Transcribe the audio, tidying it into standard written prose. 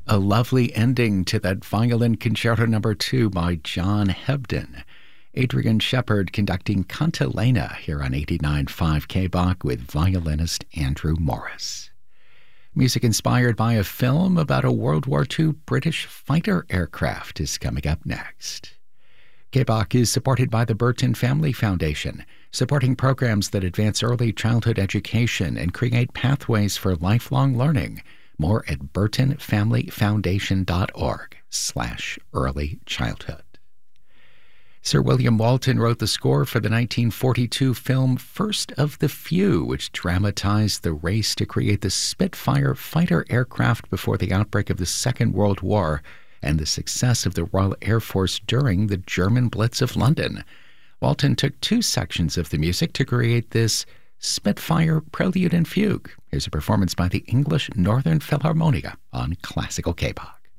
A lovely ending to that Violin Concerto No. 2 by John Hebden. Adrian Shepard conducting Cantilena here on 89.5 KBOK with violinist Andrew Morris. Music inspired by a film about a World War II British fighter aircraft is coming up next. KBOK is supported by the Burton Family Foundation, supporting programs that advance early childhood education and create pathways for lifelong learning. More at burtonfamilyfoundation.org/earlychildhood. Sir William Walton wrote the score for the 1942 film First of the Few, which dramatized the race to create the Spitfire fighter aircraft before the outbreak of the Second World War and the success of the Royal Air Force during the German Blitz of London. Walton took two sections of the music to create this Spitfire Prelude and Fugue. Here's a performance by the English Northern Philharmonia on Classical KBOK.